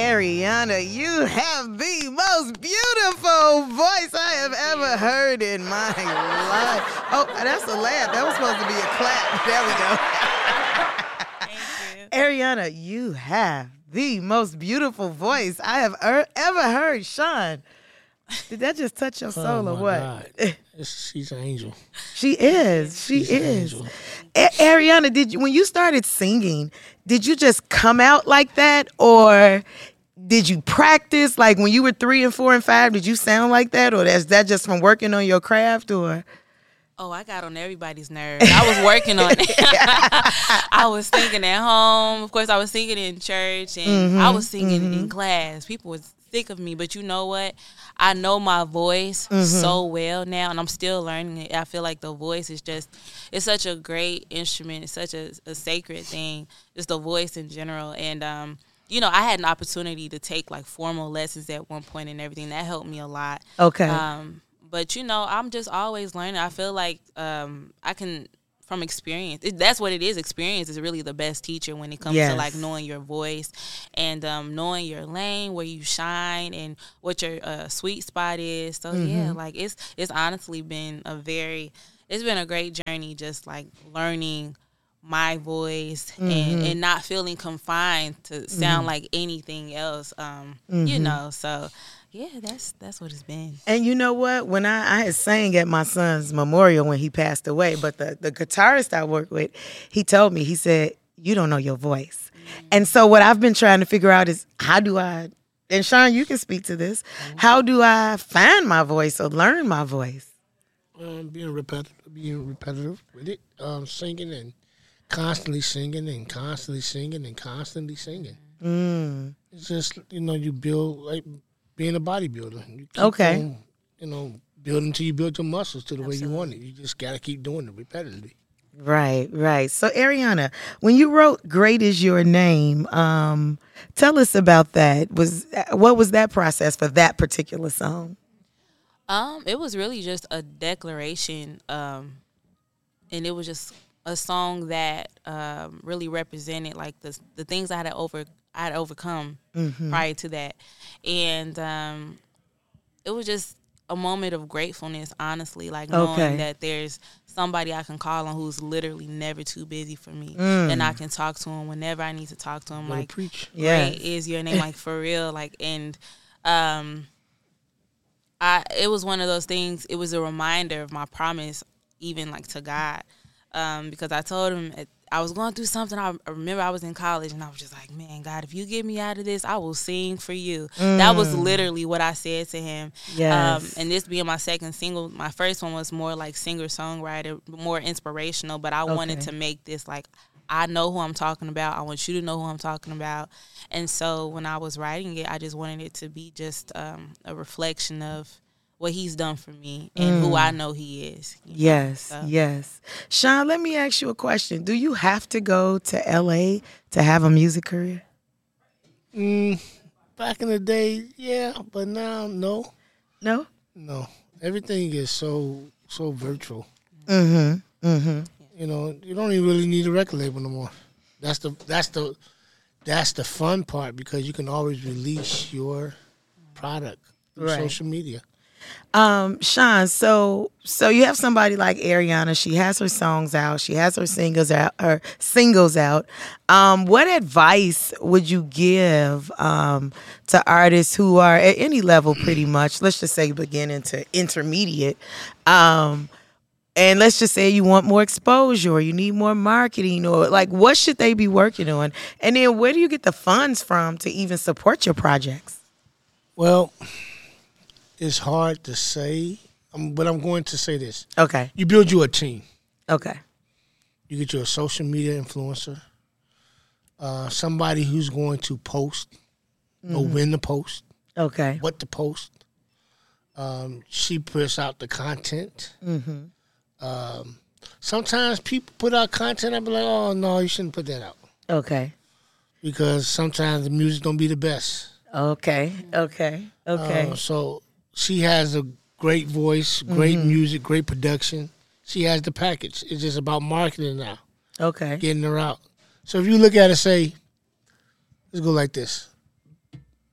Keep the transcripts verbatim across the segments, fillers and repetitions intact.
Ariana, you have the most beautiful voice I have ever heard in my life. Oh, that's a laugh. That was supposed to be a clap. There we go. Thank you. Ariana, you have the most beautiful voice I have er- ever heard. Sean, did that just touch your soul oh or what? God. She's an angel. She is. She She's is. An angel. A- Ariana, did you, when you started singing, did you just come out like that, or did you practice? Like when you were three and four and five, did you sound like that, or is that just from working on your craft, or? Oh, I got on everybody's nerves. I was working on it. I was singing at home. Of course, I was singing in church, and mm-hmm, I was singing mm-hmm. in class. People was sick of me, but you know what? I know my voice mm-hmm. so well now, and I'm still learning it. I feel like the voice is just, it's such a great instrument. It's such a, a sacred thing, just the voice in general. And, um, you know, I had an opportunity to take, like, formal lessons at one point and everything. That helped me a lot. Okay. Um, but, you know, I'm just always learning. I feel like um, I can, from experience, it, that's what it is. Experience is really the best teacher when it comes yes. to, like, knowing your voice and um, knowing your lane, where you shine, and what your uh, sweet spot is. So, mm-hmm. yeah, like, it's it's honestly been a very, it's been a great journey, just, like, learning my voice mm-hmm. and, and not feeling confined to sound mm-hmm. like anything else, um, mm-hmm. you know, so... Yeah, that's that's what it's been. And you know what? When I, I had sang at my son's memorial when he passed away, but the, the guitarist I work with, he told me, he said, you don't know your voice. Mm-hmm. And so what I've been trying to figure out is, how do I, and Sean, you can speak to this, mm-hmm. how do I find my voice or learn my voice? Um, being repetitive, being repetitive with it, um, singing and constantly singing and constantly singing and constantly singing. Mm. It's just, you know, you build, like, being a bodybuilder. You keep okay. on, you know, building until you build your muscles to the Absolutely. way you want it. You just got to keep doing it repetitively. Right, right. So, Ariana, when you wrote Great Is Your Name, um, tell us about that. Was What was that process for that particular song? Um, It was really just a declaration, um, and it was just a song that um, really represented, like, the, the things I had to over I had overcome mm-hmm. prior to that. And um, it was just a moment of gratefulness, honestly, like knowing okay. that there's somebody I can call on who's literally never too busy for me. Mm. And I can talk to him whenever I need to talk to him. Let like, preach. Yes. Great is your name, like, for real. Like, and um, I it was one of those things, it was a reminder of my promise, even, like, to God. Um, because I told him at, I was going through something. I remember I was in college, and I was just like, man, God, if you get me out of this, I will sing for you. Mm. That was literally what I said to him. Yes. Um, and this being my second single, my first one was more like singer-songwriter, more inspirational, but I okay. wanted to make this like, I know who I'm talking about. I want you to know who I'm talking about. And so when I was writing it, I just wanted it to be just um, a reflection of what he's done for me and mm. who I know he is. Yes, so. yes. Sean, let me ask you a question. Do you have to go to L A to have a music career? Mm, back in the day, yeah, but now, no. No? No. Everything is so so virtual. Mm-hmm, mm-hmm. You know, you don't even really need a record label no more. That's the that's the that's the fun part, because you can always release your product through right. social media. Um, Sean, so so you have somebody like Ariana. She has her songs out. She has her singles out. Her singles out. Um, what advice would you give um, to artists who are at any level, pretty much? Let's just say beginning to intermediate. Um, and let's just say you want more exposure, or you need more marketing, or like, what should they be working on? And then where do you get the funds from to even support your projects? Well, it's hard to say, um, but I'm going to say this. Okay. You build you a team. Okay. You get you a social media influencer, uh, somebody who's going to post, mm-hmm. know when to post, okay, what to post. Um, she puts out the content. Mm-hmm. Um, sometimes people put out content, I be like, oh, no, you shouldn't put that out. Okay. Because sometimes the music don't be the best. Okay, okay, okay. Uh, so she has a great voice, great mm-hmm. music, great production. She has the package. It's just about marketing now. Okay. Getting her out. So if you look at it, say, let's go like this.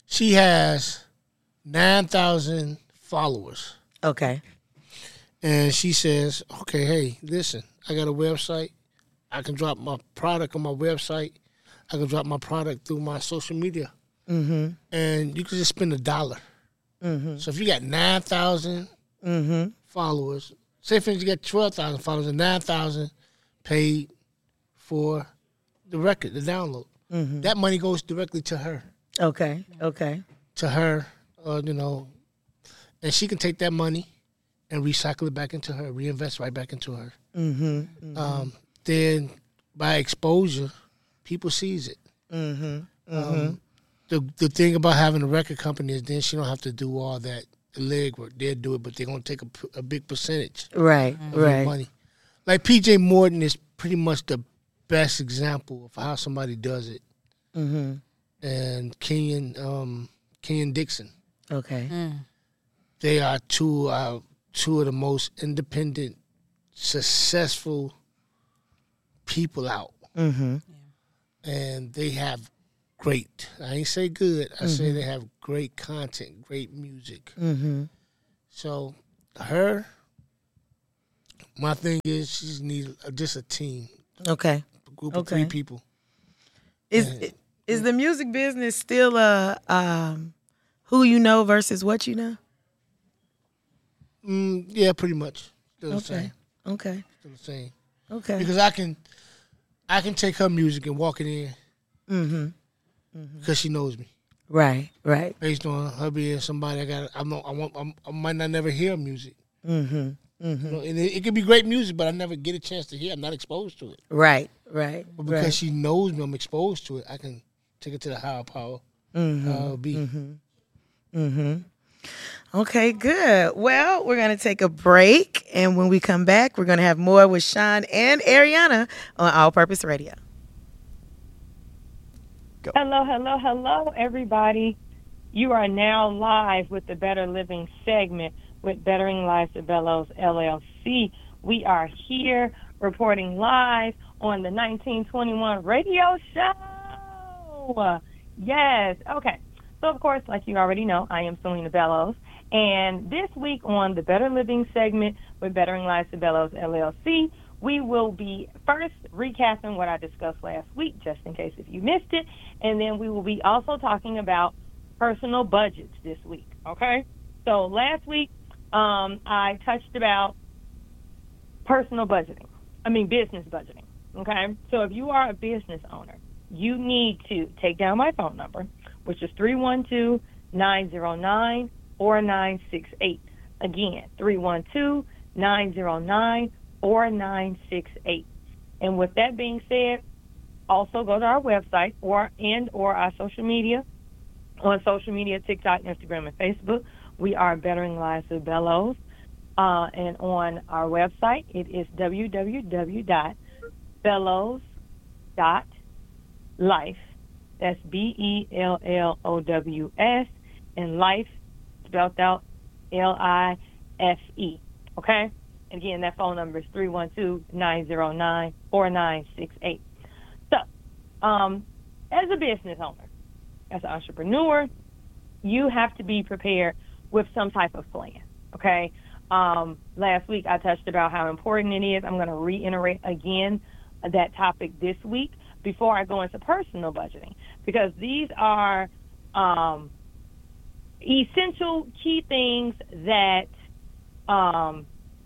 she has nine thousand followers. Okay. And she says, okay, hey, listen, I got a website. I can drop my product on my website. I can drop my product through my social media. Mm-hmm. And you can just spend a dollar. Mm-hmm. So if you got nine thousand mm-hmm. followers, say for instance you got twelve thousand followers and nine thousand paid for the record, the download. Mm-hmm. That money goes directly to her. Okay, okay. To her, uh, you know, and she can take that money and recycle it back into her, reinvest right back into her. Mm-hmm. Mm-hmm. Um, then by exposure, people sees it. Mm-hmm. Mm-hmm. Um, the the thing about having a record company is then she don't have to do all that the leg work. They'll do it, but they're gonna take a, a big percentage, right? Of right. Your money. Like P J Morton is pretty much the best example of how somebody does it. Mm-hmm. And Kenyon um, Kenyon Dixon. Okay. Mm. They are two uh, two of the most independent, successful people out. Mm-hmm. And they have great, I ain't say good, I mm-hmm. say they have great content, great music. Mm-hmm. So her, my thing is she needs just a team. Okay. A group okay. of three people. Is and, is the music business still a um, who you know versus what you know? Mm, yeah, pretty much. Still the okay. same. Okay. Still the same. Okay. Because I can, I can take her music and walk it in. Mm-hmm. Mm-hmm. Because she knows me. Right. Right. Based on her being somebody I got, I'm not, I want, I'm, I might not never hear music. Mm-hmm. Mm-hmm. You know, and it, it could be great music, but I never get a chance to hear. I'm not exposed to it. Right. Right. But because right. she knows me, I'm exposed to it. I can take it to the higher power. Mm-hmm. Uh, be. Mm-hmm. Mm-hmm. Okay, good. Well, we're going to take a break, and when we come back, we're going to have more with Sean and Ariana on All Purpose Radio. Go. Hello, hello, hello, everybody. You are now live with the Better Living segment with Bettering Lives of Bellows, L L C. We are here reporting live on the nineteen twenty-one radio show. Yes, okay. So, of course, like you already know, I am Selena Bellows. And this week on the Better Living segment with Bettering Lives of Bellows, L L C, we will be first recapping what I discussed last week, just in case if you missed it. And then we will be also talking about personal budgets this week, okay? So last week, um, I touched about personal budgeting. I mean, business budgeting, okay? So if you are a business owner, you need to take down my phone number, which is three one two, nine zero nine, four nine six eight. Again, three one two, nine zero nine, four nine six eight. And with that being said, also go to our website or and or our social media. On social media, TikTok, Instagram, and Facebook, we are Bettering Lives of Bellows. Uh, and on our website, it is w w w dot bellows dot life. That's B E L L O W S, and life spelled out L I F E. Okay? Again, that phone number is three one two, nine zero nine, four nine six eight. So, um, as a business owner, as an entrepreneur, you have to be prepared with some type of plan. Okay? Um, last week I touched about how important it is. I'm going to reiterate again that topic this week before I go into personal budgeting, because these are um, essential key things that um,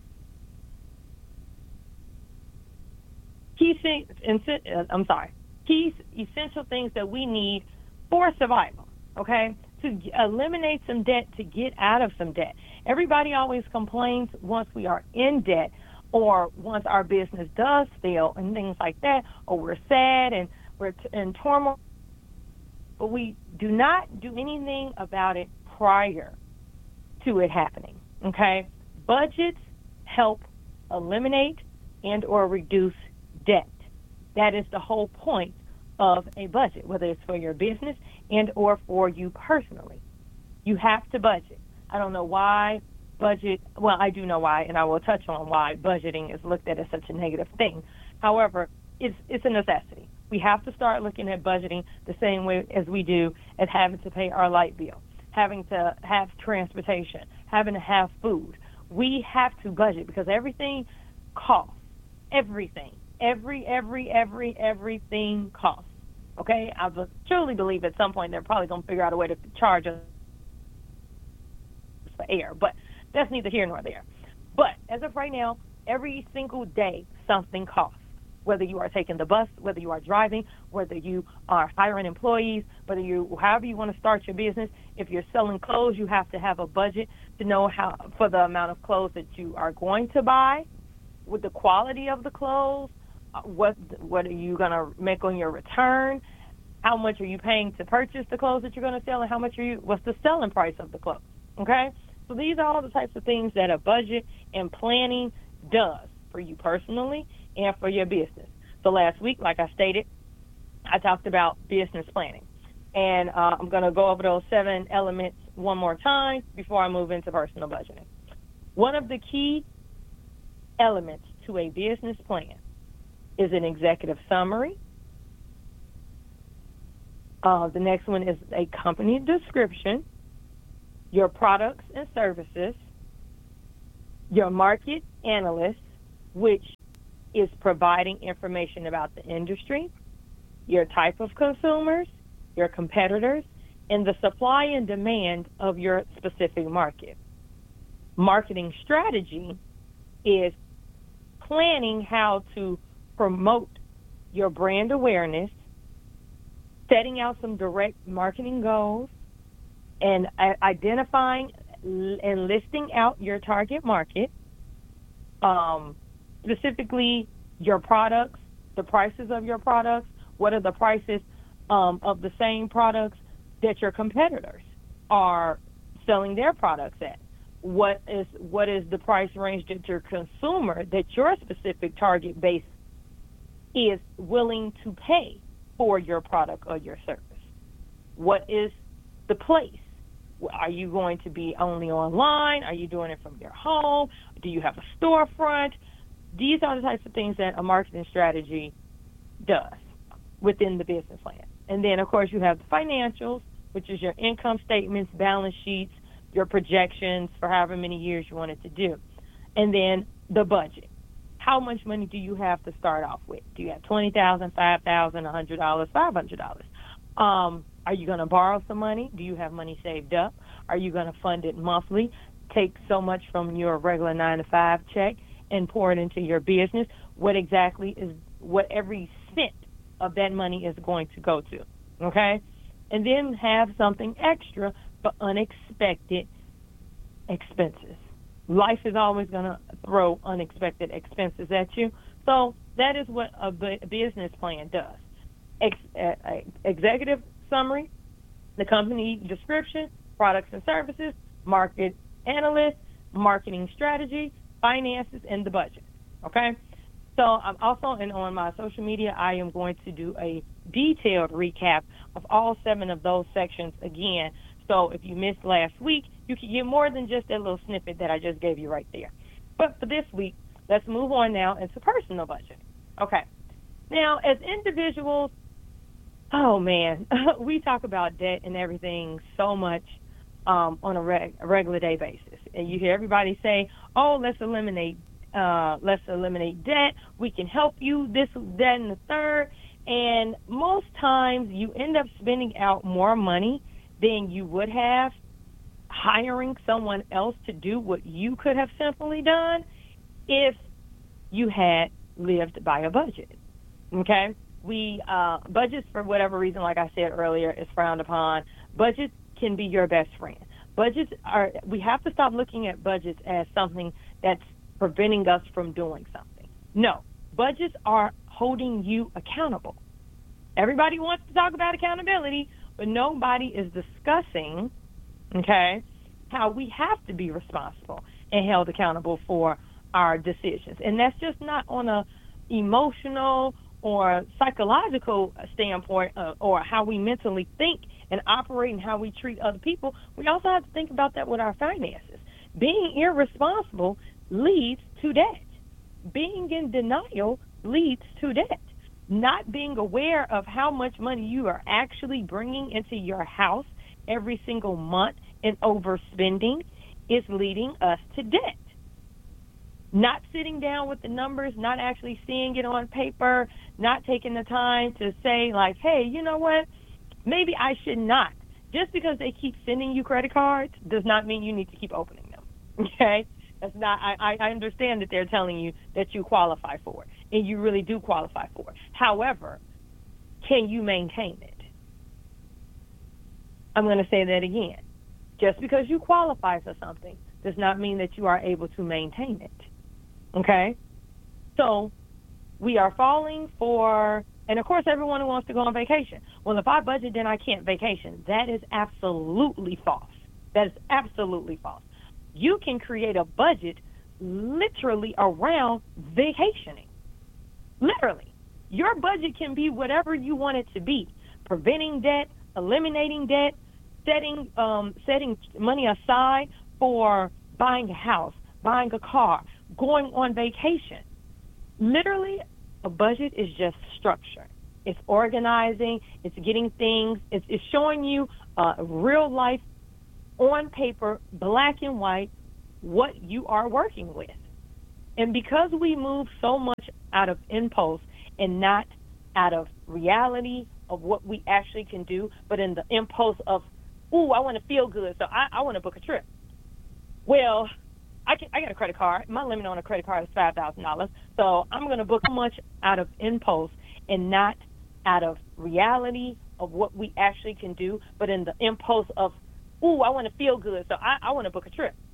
key things. I'm sorry, key essential things that we need for survival. Okay, to eliminate some debt, to get out of some debt. Everybody always complains once we are in debt, or once our business does fail and things like that, or we're sad and we're in turmoil, but we do not do anything about it prior to it happening, okay? Budgets help eliminate and or reduce debt. That is the whole point of a budget, whether it's for your business and or for you personally. You have to budget. I don't know why budget, well, I do know why, and I will touch on why budgeting is looked at as such a negative thing. However, it's it's a necessity. We have to start looking at budgeting the same way as we do as having to pay our light bill, having to have transportation, having to have food. We have to budget because everything costs. Everything. Every, every, every, everything costs. Okay? I truly believe at some point they're probably going to figure out a way to charge us for air, but that's neither here nor there. But as of right now, every single day something costs. Whether you are taking the bus, whether you are driving, whether you are hiring employees, whether you, however you want to start your business. If you're selling clothes, you have to have a budget to know how for the amount of clothes that you are going to buy, with the quality of the clothes, uh, what what are you going to make on your return, how much are you paying to purchase the clothes that you're going to sell, and how much are you, what's the selling price of the clothes, okay? So these are all the types of things that a budget and planning does for you personally and for your business. So last week, like I stated, I talked about business planning. And uh, I'm going to go over those seven elements one more time before I move into personal budgeting. One of the key elements to a business plan is an executive summary. Uh, the next one is a company description, your products and services, your market analyst, which is providing information about the industry, your type of consumers, your competitors, and the supply and demand of your specific market. Marketing strategy is planning how to promote your brand awareness, setting out some direct marketing goals, and identifying and listing out your target market, um, specifically your products, the prices of your products, what are the prices um, of the same products that your competitors are selling their products at. What is what is the price range that your consumer, that your specific target base is willing to pay for your product or your service? What is the place? Are you going to be only online? Are you doing it from your home? Do you have a storefront? These are the types of things that a marketing strategy does within the business plan. And then, of course, you have the financials, which is your income statements, balance sheets, your projections for however many years you want it to do. And then the budget. How much money do you have to start off with? Do you have twenty thousand dollars, five thousand dollars, one hundred dollars, five hundred dollars? Um, are you going to borrow some money? Do you have money saved up? Are you going to fund it monthly? Take so much from your regular nine to five check and pour it into your business. What exactly is what every cent of that money is going to go to, okay? And then have something extra for unexpected expenses. Life is always going to throw unexpected expenses at you. So that is what a business plan does. Ex- uh, executive summary, the company description, products and services, market analyst, marketing strategy, finances, and the budget, okay? So I'm also, and on my social media, I am going to do a detailed recap of all seven of those sections again. So if you missed last week, you can get more than just that little snippet that I just gave you right there. But for this week, let's move on now into personal budgeting. Okay. Now, as individuals, oh, man, we talk about debt and everything so much um, on a, reg- a regular day basis. And you hear everybody say, oh, let's eliminate uh, let's eliminate debt. We can help you, this, that, and the third. And most times you end up spending out more money than you would have hiring someone else to do what you could have simply done if you had lived by a budget, okay? We uh, budgets, for whatever reason, like I said earlier, is frowned upon. Budgets can be your best friend. Budgets are, we have to stop looking at budgets as something that's preventing us from doing something. No, budgets are holding you accountable. Everybody wants to talk about accountability, but nobody is discussing, okay, how we have to be responsible and held accountable for our decisions. And that's just not on a emotional or psychological standpoint uh, or how we mentally think and operate and how we treat other people. We also have to think about that with our finances. Being irresponsible leads to debt. Being in denial leads to debt. Not being aware of how much money you are actually bringing into your house every single month and overspending is leading us to debt. Not sitting down with the numbers, not actually seeing it on paper, not taking the time to say, like, hey, you know what? Maybe I should not. Just because they keep sending you credit cards does not mean you need to keep opening them, okay? That's not. I, I understand that they're telling you that you qualify for it, and you really do qualify for it. However, can you maintain it? I'm going to say that again. Just because you qualify for something does not mean that you are able to maintain it. Okay? So we are falling for, and of course everyone who wants to go on vacation. Well, if I budget, then I can't vacation. That is absolutely false. That is absolutely false. You can create a budget literally around vacationing. Literally. Your budget can be whatever you want it to be. Preventing debt, eliminating debt, setting um, setting money aside for buying a house, buying a car, going on vacation. Literally, a budget is just structure. It's organizing. It's getting things. It's, it's showing you uh, real life, on paper, black and white, what you are working with. And because we move so much out of impulse and not out of reality of what we actually can do, but in the impulse of, ooh, I want to feel good, so I, I want to book a trip. Well, I, can, I got a credit card. My limit on a credit card is five thousand dollars, so I'm going to book so much out of impulse and not out of reality of what we actually can do, but in the impulse of, ooh, I want to feel good, so I, I want to book a trip.